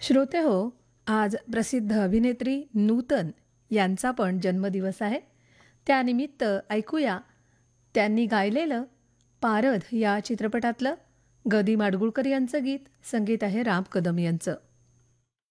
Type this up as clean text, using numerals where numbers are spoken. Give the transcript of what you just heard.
श्रोते हो, आज प्रसिद्ध अभिनेत्री नूतन यांचा पण जन्मदिवस आहे. त्यानिमित्त ऐकूया त्यांनी गायलेलं पारध या चित्रपटातलं ग. दी. माडगूळकर यांचं गीत. संगीत आहे राम कदम यांचं.